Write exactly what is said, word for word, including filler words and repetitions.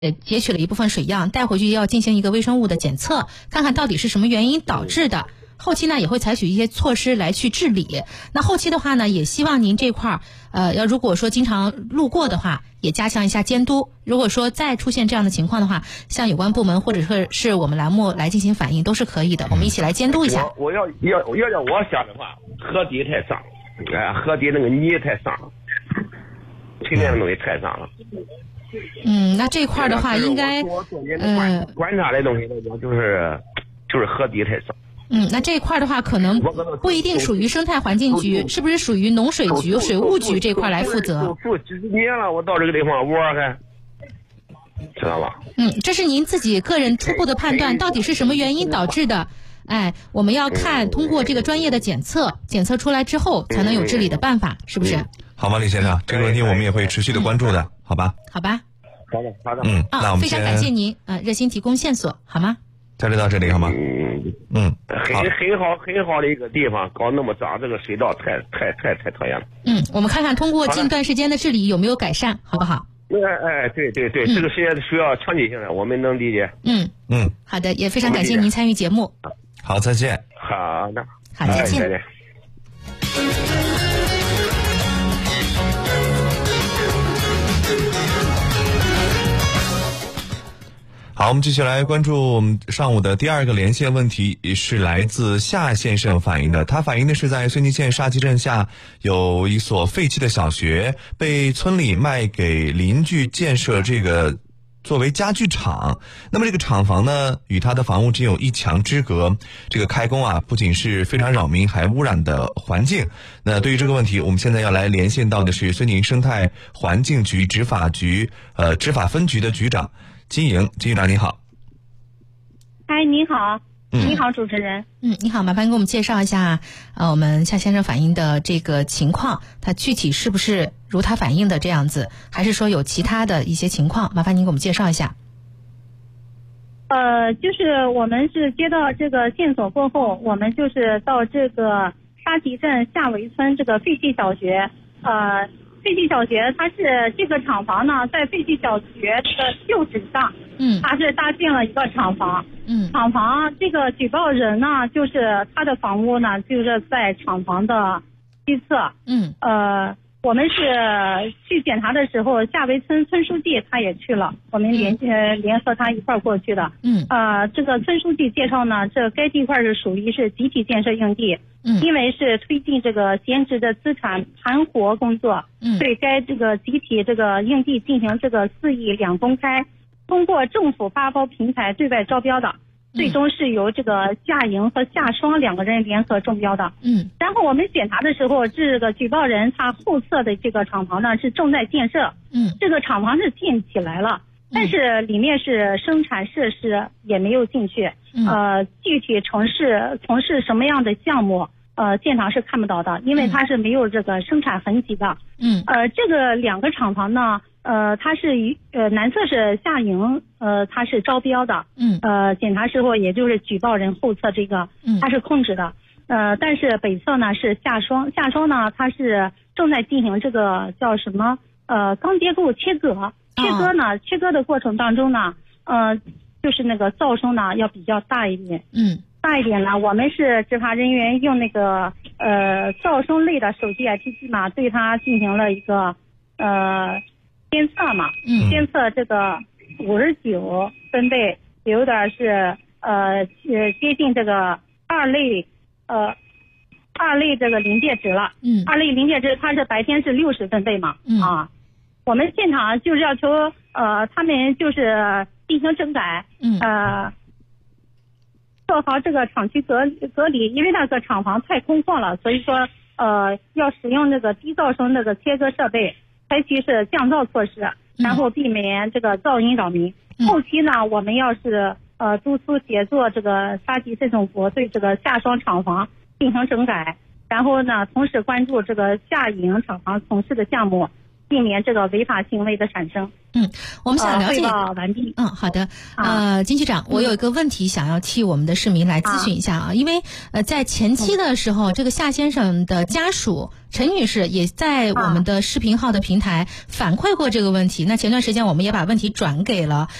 呃，截取了一部分水样，带回去要进行一个微生物的检测，看看到底是什么原因导致的。后期呢也会采取一些措施来去治理。那后期的话呢，也希望您这块儿，呃，要如果说经常路过的话，也加强一下监督。如果说再出现这样的情况的话，向有关部门或者说是我们栏目来进行反映都是可以的，我们一起来监督一下。 我我要要要让我想的话，河底太脏，哎、呃，河底那个泥太脏了，清洁的东西太脏了。 嗯，那这块的话应该呃观察的东西来讲，就是就是河底太脏。 嗯，那这一块的话，可能不一定属于生态环境局，是不是属于农水局、水务局这块来负责？ 住几十年了，我到这个地方玩还，知道吧？ 嗯，这是您自己个人初步的判断，到底是什么原因导致的？哎，我们要看通过这个专业的检测，检测出来之后才能有治理的办法，是不是？ 好吗，李先生，这个问题我们也会持续的关注的，好吧？ 好吧。 好的，好的。 嗯，那我们非常感谢您，呃，热心提供线索，好吗？ 交流到这里好吗？ 嗯嗯， 很很好很好的一个地方，搞那么脏，这个水道太太太太讨厌了。 嗯，我们看看通过近段时间的治理有没有改善，好不好？ 哎哎，对对对， 嗯、 这个事业需要长期性的，我们能理解。 嗯嗯， 好的，也非常感谢您参与节目。 好，再见。 好的， 好，再见。 再见。 好，我们继续来关注我们上午的第二个连线问题，是来自夏先生反映的。他反映的是在绥靖县沙集镇下有一所废弃的小学，被村里卖给邻居建设这个作为家具厂。那么这个厂房呢，与他的房屋只有一墙之隔。这个开工啊，不仅是非常扰民，还污染的环境。那对于这个问题，我们现在要来连线到的是绥宁生态环境局执法局呃执法分局的局长金莹，金局长你好。 嗨，你好。 嗯， 你好，主持人。 嗯，你好，麻烦给我们介绍一下，呃，我们夏先生反映的这个情况，他具体是不是如他反映的这样子，还是说有其他的一些情况？麻烦您给我们介绍一下。 呃，就是我们是接到这个线索过后，我们就是到这个沙集镇下围村这个废弃小学，呃。废弃小学，它是这个厂房呢，在废弃小学的旧址上， 嗯， 它是搭建了一个厂房， 嗯， 厂房这个举报人呢，就是他的房屋呢，就是在厂房的西侧， 嗯， 呃，我们是去检查的时候，下围村村书记他也去了，我们联呃联合他一块儿过去的， 嗯， 呃，这个村书记介绍呢，这该地块是属于是集体建设用地。 嗯， 因为是推进这个闲置的资产盘活工作， 嗯， 对该这个集体这个用地进行这个肆意两公开，通过政府发包平台对外招标的，最终是由这个夏莹和夏双两个人联合中标的。 嗯， 然后我们检查的时候，这个举报人他后侧的这个厂房呢是正在建设， 嗯， 这个厂房是建起来了。但是里面是生产设施也没有进去， 嗯、 呃，具体从事从事什么样的项目，呃，现场是看不到的，因为它是没有这个生产痕迹的。 嗯， 呃，这个两个厂房呢，呃，它是呃南侧是夏莹，呃，它是招标的， 嗯， 呃，检查时候也就是举报人后侧这个，它是控制的，呃，但是北侧呢是夏双，夏双呢它是正在进行这个叫什么呃钢结构切割。切割呢，切割的过程当中呢，呃，就是那个噪声呢要比较大一点。 嗯， 大一点呢，我们是执法人员用那个呃噪声类的手机 A P P 嘛，对它进行了一个呃监测嘛。 嗯。 监测这个五十九分贝，有点是呃呃接近这个二类呃二类这个临界值了。 嗯。 二类临界值它是白天是六十分贝嘛。 嗯。 啊。我们现场就是要求呃他们就是进行整改， 嗯呃做好这个厂区隔隔离，因为那个厂房太空旷了，所以说呃要使用那个低噪声那个切割设备，采取是降噪措施，然后避免这个噪音扰民。 嗯、 后期呢，我们要是呃督促协作这个沙集镇政府对这个夏双厂房进行整改，然后呢同时关注这个夏莹厂房从事的项目。 避免这个违法行为的产生。 嗯，我们想了解。 呃、汇报完毕。 嗯，好的。呃，金局长，我有一个问题想要替我们的市民来咨询一下啊，啊因为呃，在前期的时候，嗯、这个夏先生的家属陈女士也在我们的视频号的平台反馈过这个问题。啊、那前段时间我们也把问题转给了